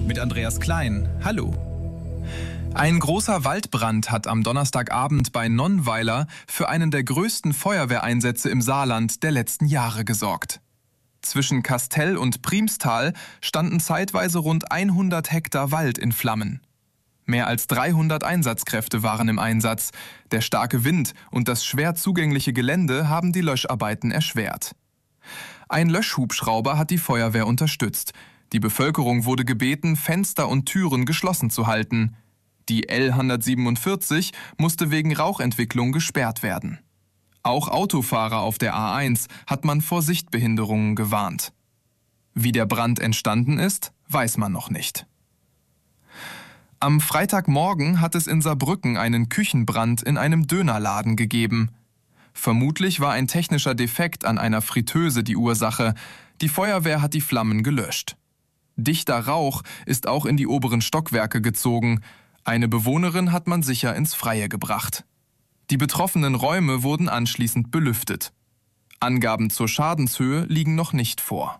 mit Andreas Klein. Hallo. Ein großer Waldbrand hat am Donnerstagabend bei Nonnweiler für einen der größten Feuerwehreinsätze im Saarland der letzten Jahre gesorgt. Zwischen Kastell und Priemstal standen zeitweise rund 100 Hektar Wald in Flammen. Mehr als 300 Einsatzkräfte waren im Einsatz. Der starke Wind und das schwer zugängliche Gelände haben die Löscharbeiten erschwert. Ein Löschhubschrauber hat die Feuerwehr unterstützt. Die Bevölkerung wurde gebeten, Fenster und Türen geschlossen zu halten. Die L147 musste wegen Rauchentwicklung gesperrt werden. Auch Autofahrer auf der A1 hat man vor Sichtbehinderungen gewarnt. Wie der Brand entstanden ist, weiß man noch nicht. Am Freitagmorgen hat es in Saarbrücken einen Küchenbrand in einem Dönerladen gegeben. Vermutlich war ein technischer Defekt an einer Fritteuse die Ursache. Die Feuerwehr hat die Flammen gelöscht. Dichter Rauch ist auch in die oberen Stockwerke gezogen. Eine Bewohnerin hat man sicher ins Freie gebracht. Die betroffenen Räume wurden anschließend belüftet. Angaben zur Schadenshöhe liegen noch nicht vor.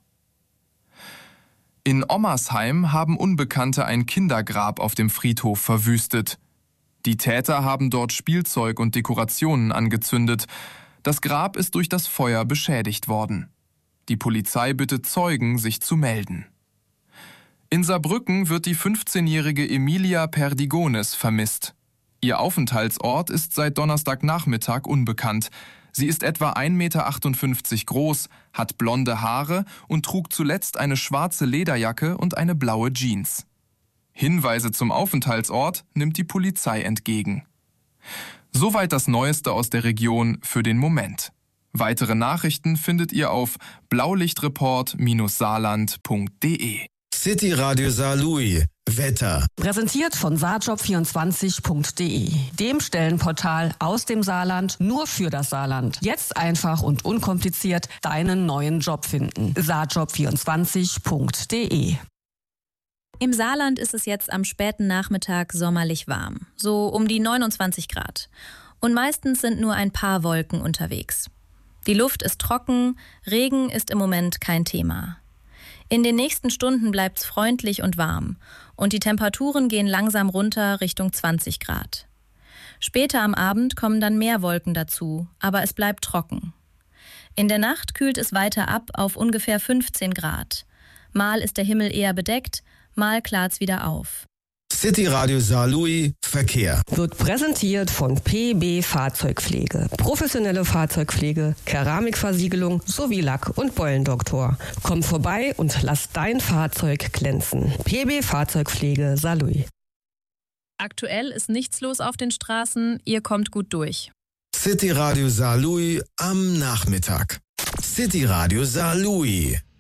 In Ommersheim haben Unbekannte ein Kindergrab auf dem Friedhof verwüstet. Die Täter haben dort Spielzeug und Dekorationen angezündet. Das Grab ist durch das Feuer beschädigt worden. Die Polizei bittet Zeugen, sich zu melden. In Saarbrücken wird die 15-jährige Emilia Perdigones vermisst. Ihr Aufenthaltsort ist seit Donnerstagnachmittag unbekannt. Sie ist etwa 1,58 Meter groß, hat blonde Haare und trug zuletzt eine schwarze Lederjacke und eine blaue Jeans. Hinweise zum Aufenthaltsort nimmt die Polizei entgegen. Soweit das Neueste aus der Region für den Moment. Weitere Nachrichten findet ihr auf blaulichtreport-saarland.de. City Radio Saarlouis. Wetter. Präsentiert von saarjob24.de, dem Stellenportal aus dem Saarland nur für das Saarland. Jetzt einfach und unkompliziert deinen neuen Job finden. saarjob24.de. Im Saarland ist es jetzt am späten Nachmittag sommerlich warm, so um die 29 Grad. Und meistens sind nur ein paar Wolken unterwegs. Die Luft ist trocken, Regen ist im Moment kein Thema. In den nächsten Stunden bleibt's freundlich und warm und die Temperaturen gehen langsam runter Richtung 20 Grad. Später am Abend kommen dann mehr Wolken dazu, aber es bleibt trocken. In der Nacht kühlt es weiter ab auf ungefähr 15 Grad. Mal ist der Himmel eher bedeckt, mal klart's wieder auf. City Radio Saarlouis Verkehr. Wird präsentiert von PB Fahrzeugpflege. Professionelle Fahrzeugpflege, Keramikversiegelung sowie Lack- und Beulendoktor. Komm vorbei und lass dein Fahrzeug glänzen. PB Fahrzeugpflege Saarlouis. Aktuell ist nichts los auf den Straßen, ihr kommt gut durch. City Radio Saarlouis am Nachmittag. City Radio Saarlouis.